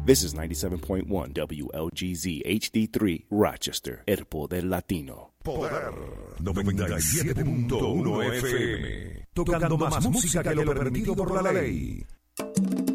This is 97.1 WLGZ HD3 Rochester, El Poder Latino. Poder 97.1 FM. Tocando más música que lo permitido por la ley.